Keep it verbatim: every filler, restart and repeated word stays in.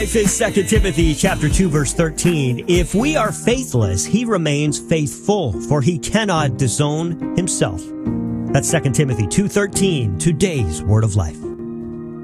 It says Second Timothy chapter two, verse thirteen. If we are faithless, he remains faithful, for he cannot disown himself. That's Second Timothy two thirteen, today's word of life.